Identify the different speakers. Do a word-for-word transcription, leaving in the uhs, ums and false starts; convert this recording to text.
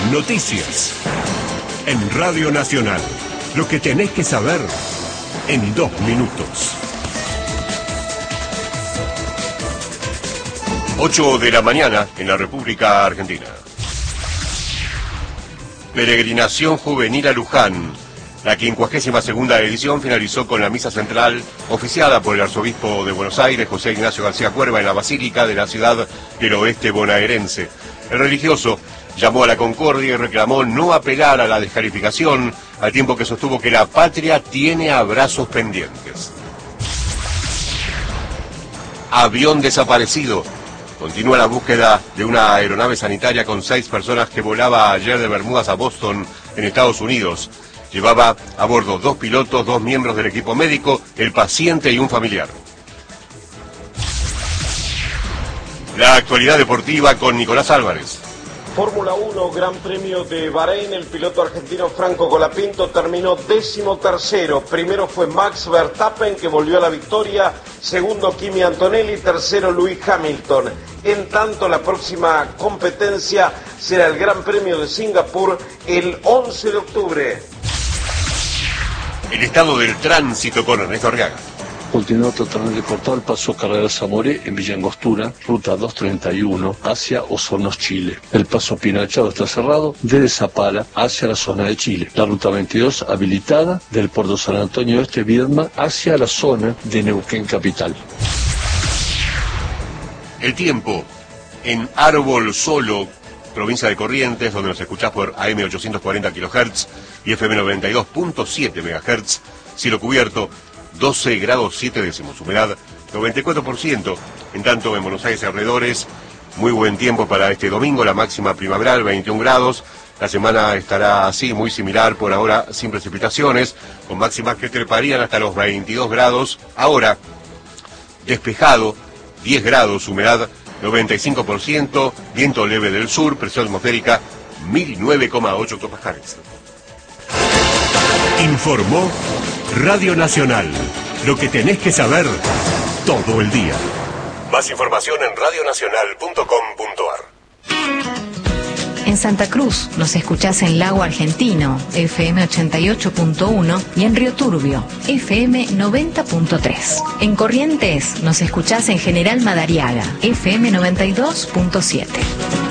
Speaker 1: Noticias. En Radio Nacional. Lo que tenés que saber en dos minutos. ocho de la mañana en la República Argentina. Peregrinación juvenil a Luján. La quincuagésima segunda edición finalizó con la misa central oficiada por el arzobispo de Buenos Aires, José Ignacio García Cuerva, en la basílica de la ciudad del oeste bonaerense. El religioso llamó a la concordia y reclamó no apelar a la descalificación, al tiempo que sostuvo que la patria tiene abrazos pendientes. Avión desaparecido. Continúa la búsqueda de una aeronave sanitaria con seis personas que volaba ayer de Bermudas a Boston, en Estados Unidos. Llevaba a bordo dos pilotos, dos miembros del equipo médico, el paciente y un familiar. La actualidad deportiva con Nicolás Álvarez.
Speaker 2: Fórmula uno, Gran Premio de Bahrein, el piloto argentino Franco Colapinto terminó décimo tercero. Primero fue Max Verstappen, que volvió a la victoria. Segundo, Kimi Antonelli. Tercero, Lewis Hamilton. En tanto, la próxima competencia será el Gran Premio de Singapur el once de octubre.
Speaker 1: El estado del tránsito con Ernesto Arriaga.
Speaker 3: Continúa totalmente cortado el paso Carrera Zamoré en Villa Angostura, ruta doscientos treinta y uno, hacia Osornos, Chile. El paso Pinachado está cerrado desde Zapala hacia la zona de Chile. La ruta veintidós habilitada del puerto San Antonio Este Viedma hacia la zona de Neuquén capital.
Speaker 1: El tiempo en Árbol Solo, provincia de Corrientes, donde nos escuchás por A M ochocientos cuarenta kilohertz y F M noventa y dos punto siete megahertz, cielo cubierto, doce grados siete décimos, humedad noventa y cuatro por ciento. En tanto, en Buenos Aires y alrededores, muy buen tiempo para este domingo, la máxima primaveral, veintiún grados. La semana estará así, muy similar, por ahora sin precipitaciones, con máximas que treparían hasta los veintidós grados. Ahora, despejado, diez grados, humedad noventa y cinco por ciento, viento leve del sur, presión atmosférica mil nueve coma ocho hectopascales. Informó Radio Nacional. Lo que tenés que saber todo el día. Más información en radio nacional punto com punto ar.
Speaker 4: En Santa Cruz nos escuchás en Lago Argentino, F M ochenta y ocho punto uno, y en Río Turbio, F M noventa punto tres. En Corrientes nos escuchás en General Madariaga, F M noventa y dos punto siete.